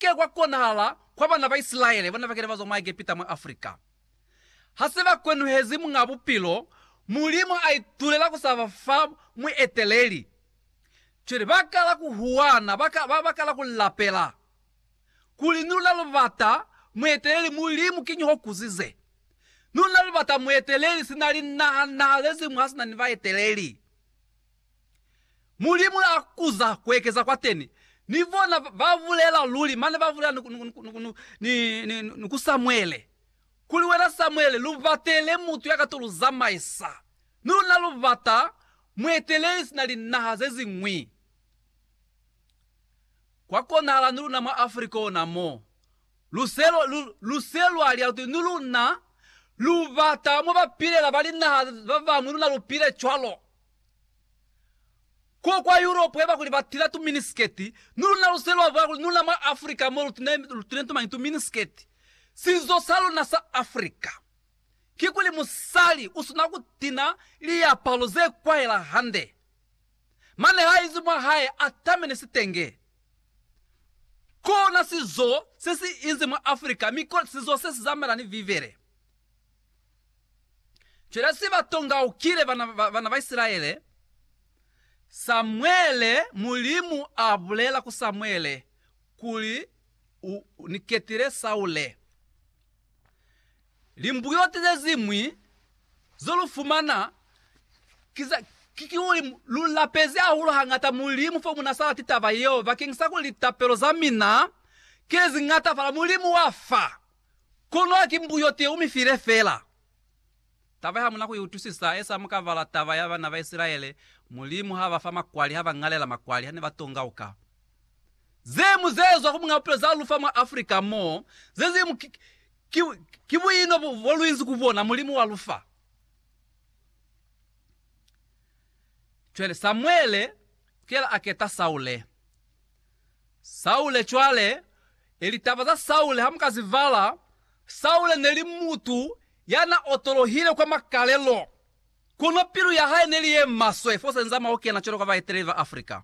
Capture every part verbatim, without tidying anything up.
ke kwa konala kwa bana ba Israeli bana bakere bazo maige pita mu Afrika haseba kwenu hezimu ngabupilo mulimo aitulela kusava fa mu eteleli chiri bakala kuhuana baka bakala kulapela kulinula lubata mu eteleli mulimo kinyo kuzize nula lubata mu eteleli sinali na na lezimu hasina niva eteleli mulimo akuza kwekeza kwateni nivona bavulela luli mane bavulela ni ni ni Samuele kuliwera Samuele luvatele mutu yakatuluza maisa nuna luvata mueteleli sinali nahaze zingwi kwa konala nuluna ma Afrika onamo luselo lu, luselo ali atu nuluna luvata mo bapilela bali nahaze bava nuluna lupile chwalo ko kwa Europe eba kuli batila tu minisketi nuluna luselo ava nuluna ma Afrika mo lutine tu mangitu minisketi sizo salo na sa Afrika kikuli musali usuna kutina liya paloze kwa ila hande mane haizu mwa hae atamene sitenge kona sizo sisi inzi mwa Afrika miko sizo sisi zamera ni vivere chira siva tonga ukile vana, vana va Israele Samuele mulimu abulela ku Samuele kuli u, niketire Saule limbuyote zezimwi zolufumana kiza kikiuli lulapeze ahulo hangata mulimu fo munasala titava Yehova kingisa kulitapelo zamina kezi ngata fala mulimu wafa kono akimbuyote umifire fela tava hamuna kuyutusisa esa mukavala tava ya bana ba Israeli mulimu hava fama kwali hava ngalela makwali hane batonga uka zemu zezo kumunga upeza lufa mu Afrika mo zezemu kibu ino voluinzi kuvona mulimu wa lufa chwele Samuele kela aketa Saule Saule chwale elitavaza Saule hamukazivala Saule neli mutu yana otolohile kwa makalelo kuno piru ya hae neli ye maswe fosa nzama oke na choro kwa vaeteleva Afrika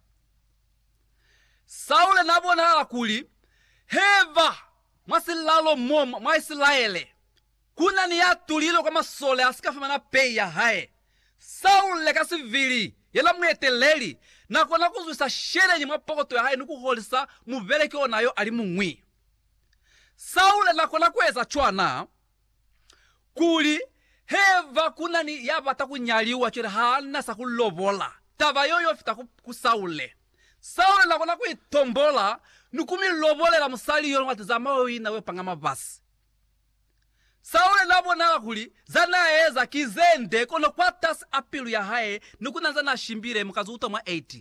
Saule nabona hala kuli heva masilalo mo mwa Israeli kuna ni ya tulilo kwa masole asikafama na peya hae Saule kasivili yela mueteleli na kona kuzuisa shere nyima pokoto ya hae nuku holisa muveleke onayo ali mungwi Saule na kona kweza chwana kuli heva kuna ni yabata kunyaliwa chere hana sa kulobola tava yoyo fita ku Saule Saule na kona kuitombola nukumi lobole la musali yolo watazama wewe na we pangama basi Saule nabona kuli zana eza kizende kono kwatas apilu ya hae nukuna zana shimbire mukazuta mwa eighty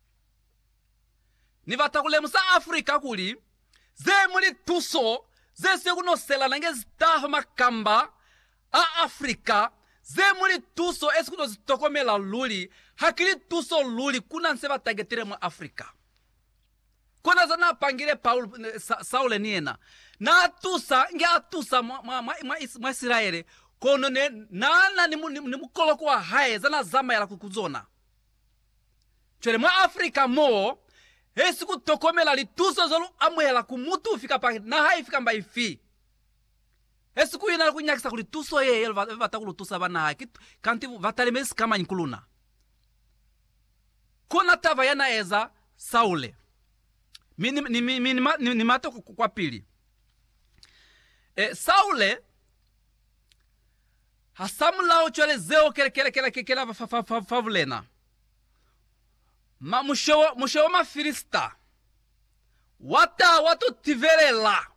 nivata kule musa Afrika kuli ze muli tuso ze se kuno sela nange zitafa makamba a Afrika ze muli tuso esi kuno zitokomela luli hakili tuso luli kuna nseba tagetire mwa Afrika kona zana pangire Paul sa, Saule niena na atusa nge atusa mwa, mwa, mwa, mwa Israeli kono ne nana ni, ni, ni mukolo kwa hae zana zama ya la kukuzona chwele mwa Afrika mo esi kutokomela li tuso zolu amwela kumutu fika pa na hae fika mba ifi esi kuina kunyakisa kuli tuso ye yel vata kulu tusa bana hae kanti vatalemesi kama nkuluna kona tava yana eza Saule Mini, ni, ni, ni, ni, ni mato kwa pili e, Saule hasamulao chwele zeo kele kele kele kele kele favulena ma mushewa mushewa mafilista wata watu tivelela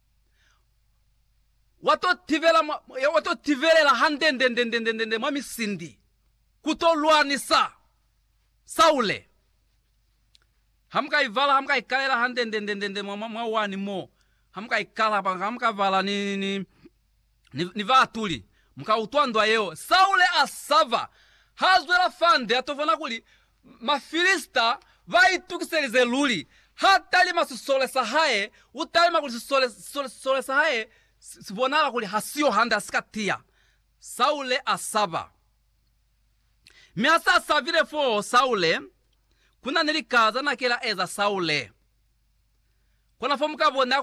watu tivela watu tivelela handendendendendende mwa misindi kutolwanisa Saule hamka ivala hamka ikalela handendendendende mwa wani mo hamka ikala hamka vala ni ni ni, ni vatuli mka utwandwa yeo Saule asava hazwela fande atovana kuli mafilista vaitukiselize luli hatali masusole sahae utali makuli sole sole sole sahae sivonala kuli hasio handa skatia Saule asava miasa savile fo Saule kuna nilikaza na kila eza Saule pona fo mukabona